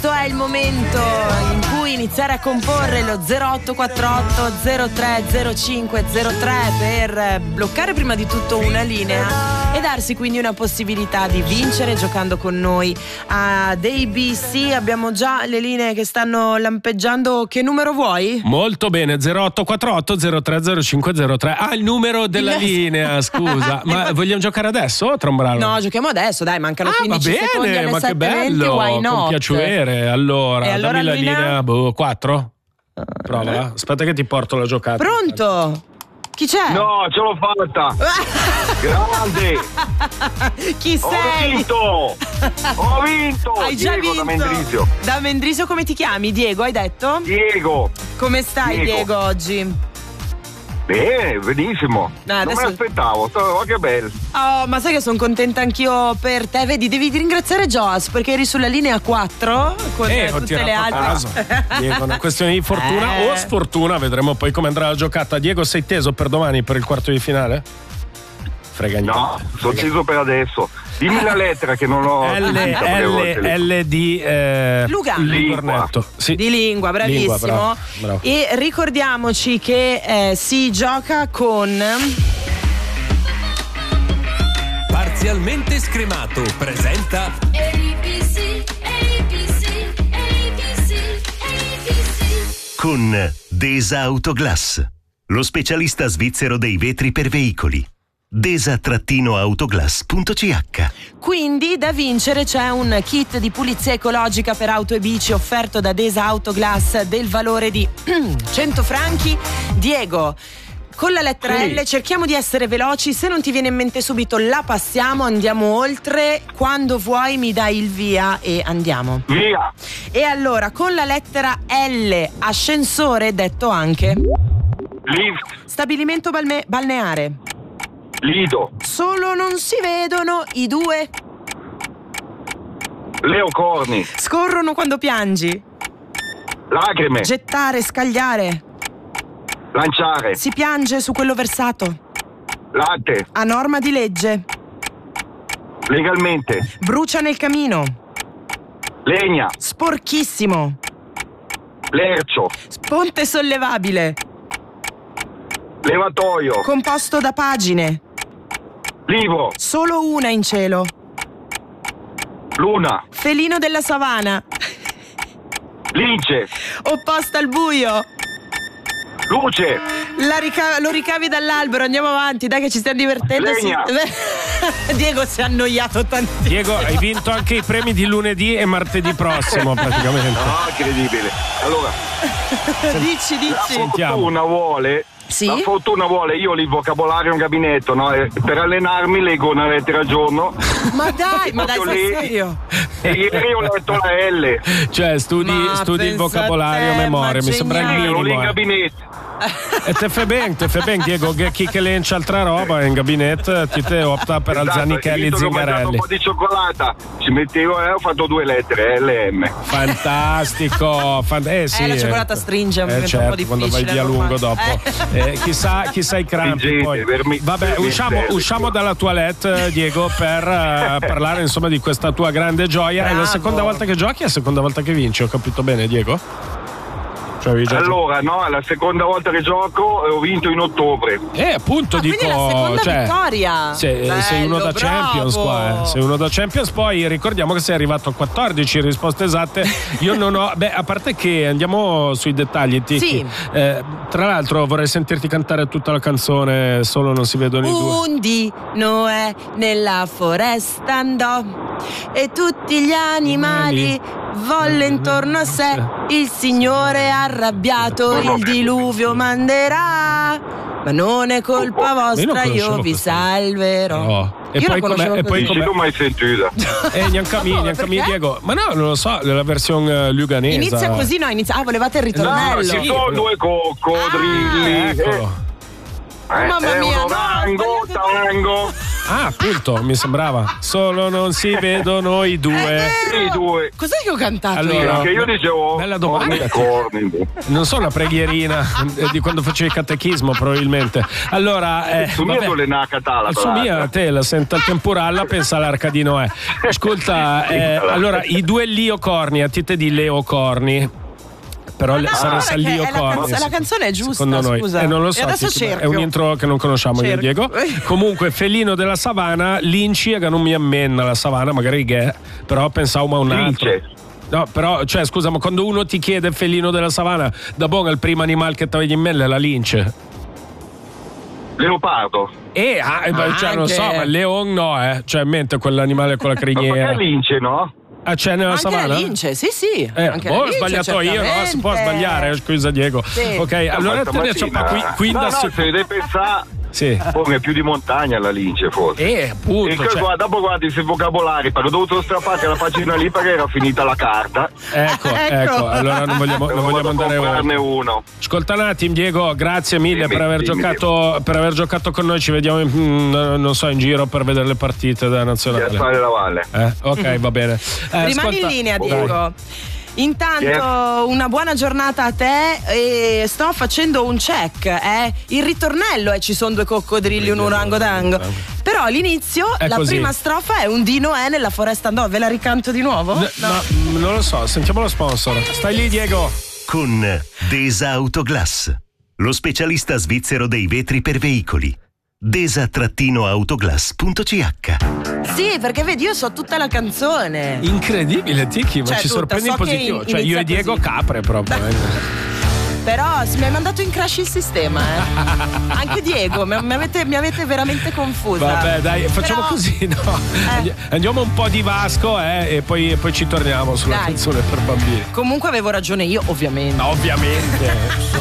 Questo è il momento in cui iniziare a comporre lo 0848 030503 per bloccare prima di tutto una linea e darsi quindi una possibilità di vincere giocando con noi ad ABC. Abbiamo già le linee che stanno lampeggiando. Che numero vuoi? Molto bene, 0848 030503. Ah, il numero della linea, scusa. Ma vogliamo giocare adesso o tra un brano? No, giochiamo adesso, dai, mancano 15 secondi alle 7:20. Ma che bello, why not? con piacere. Allora dammi la linea 4. Prova, aspetta che ti porto la giocata. Pronto? Chi c'è? No, ce l'ho fatta. Grande. Chi sei? Ho vinto. Hai già Diego, vinto. da Mendrisio. Da Mendrisio. Come ti chiami? Diego, hai detto? Diego. Come stai, Diego oggi? Bene, benissimo. Adesso... Non me l'aspettavo. Oh, che bello. Oh, ma sai che sono contenta anch'io per te. Vedi, devi ringraziare Joas perché eri sulla linea 4 con tutte le altre. Diego, una questione di fortuna o sfortuna, vedremo poi come andrà la giocata. Diego, sei teso per domani per il quarto di finale? Frega niente. No, sono teso per adesso. Dimmi la lettera che non ho. L di Lugano. Sì. Di lingua, bravissimo. Lingua, bravo. E ricordiamoci che si gioca con Parzialmente Scremato presenta ABC. Con Desa Autoglass, lo specialista svizzero dei vetri per veicoli. desa-autoglass.ch. Quindi da vincere c'è un kit di pulizia ecologica per auto e bici offerto da Desa Autoglass del valore di 100 franchi. Diego, con la lettera L cerchiamo di essere veloci, se non ti viene in mente subito la passiamo, andiamo oltre, quando vuoi mi dai il via e andiamo. Via. E allora con la lettera L, ascensore detto anche Lift. stabilimento balneare. Lido. Solo non si vedono i due. Leocorni. Scorrono quando piangi. Lacrime. Gettare, scagliare. Lanciare. Si piange su quello versato. Latte. A norma di legge. Legalmente. Brucia nel camino. Legna. Sporchissimo. Lercio. Ponte sollevabile. Levatoio. Composto da pagine. Libro. Solo una in cielo. Luna. Felino della savana. Lince. Opposta al buio. Luce. Lo ricavi dall'albero, andiamo avanti, dai che ci stiamo divertendo. Legna. Diego si è annoiato tantissimo. Diego, hai vinto anche i premi di lunedì e martedì prossimo praticamente. No, incredibile. Allora, dici. la fortuna vuole. Sì? La fortuna vuole, io lì il vocabolario in gabinetto, no? E per allenarmi leggo una lettera al giorno. Ma dai, sei serio? E ieri ho letto la L. Cioè studi il vocabolario a memoria, mi sembra il minimo. Ero lì in gabinetto. E te fai ben Diego, che chi che lencia altra roba in gabinetto ti te opta per alzanichelli e zingarelli. Un po' di cioccolata, ci mettevo e ho fatto 2 lettere, LM. Fantastico, sì, la cioccolata stringe, un certo, po' difficile quando vai via lungo dopo. Chissà i crampi poi. Vabbè, usciamo dalla toilette, Diego, per parlare insomma di questa tua grande gioia. Bravo. È la seconda volta che giochi e la seconda volta che vinci, ho capito bene, Diego? Allora, no, è la seconda volta che gioco e ho vinto in ottobre. Appunto, dico. Quindi è la seconda vittoria. Sei uno da bravo. Champions qua. Sei uno da Champions, poi ricordiamo che sei arrivato a 14 risposte esatte. Io non ho. A parte che andiamo sui dettagli, Tiki. Sì. Tra l'altro vorrei sentirti cantare tutta la canzone, solo non si vedono i due. Un dì Noè nella foresta andò e tutti gli animali volle intorno a sé. Il Signore arrabbiato il diluvio manderà, ma non è colpa vostra, io vi salverò. No. E io poi come? Non l'ho mai sentita. Neanche a me, Diego. Ma no, non lo so, la versione luganese. Inizia così, no? Volevate il ritornello? No, ci sono 2 coccodrilli. Eccolo. Mamma mia, tango. Ah, appunto, mi sembrava. Solo non si vedono i due. I due. Cos'è che ho cantato Allora, Perché io dicevo bella domanda. corni. Non so, una preghierina di quando facevi il catechismo, probabilmente. Allora, Su mia tu le nacatala. su mia te la senta il tempuralla, pensa all'arca di Noè. Ascolta, allora i due Lio Corni, a ti te di Leo Corni. Però sarà Lio Corni. La canzone è giusta, secondo noi. scusa. Non lo so, e adesso cerco. è un intro che non conosciamo io e Diego. Comunque, felino della savana, linci che non mi ammenna la savana, magari che però pensavo a un altro. Lince. No, però, cioè, scusa, ma quando uno ti chiede felino della savana, da buon il primo animale che ti vedi in mente è la lince. Leopardo. Cioè, non so, ma leon no, cioè, in mente quell'animale con la criniera. Ma che lince, no? Ah, c'è nella anche savana? la lince, sì. Anche la ho lince, sbagliato io, no? Si può sbagliare, scusa Diego. Sì. Ok, allora te ne c'ho qui no, se devi pensare. Sì. Poi è più di montagna la lince, forse. Appunto. E dopo guardi questi vocabolari, però ho dovuto strappare la pagina lì perché era finita la carta. Ecco, allora non vogliamo andare oltre. Uno. Ascolta un attimo, Diego, grazie mille per aver giocato con noi. Ci vediamo non so, in giro per vedere le partite della nazionale. Piazzale la Valle. Ok, va bene. Rimani in linea, Diego. Intanto una buona giornata a te e sto facendo un check, il ritornello ci sono due coccodrilli, un orangotango, però all'inizio la così. prima strofa è un Dino è nella foresta andò, ve la ricanto di nuovo? No, non lo so, sentiamo lo sponsor. Stai lì, Diego. Con Desa Autoglass, lo specialista svizzero dei vetri per veicoli. desa-autoglass.ch. Sì, perché vedi, io so tutta la canzone. Incredibile, Tiki, ma Cioè, ci tutta, sorprendi in so che positivo. Cioè, io inizia e Diego così. capre proprio. Però mi hai mandato in crash il sistema, Anche Diego, mi avete veramente confusa. Vabbè, dai, facciamo così, no? Andiamo un po' di Vasco, e poi ci torniamo sulla canzone per bambini. Comunque avevo ragione io, ovviamente. Ovviamente.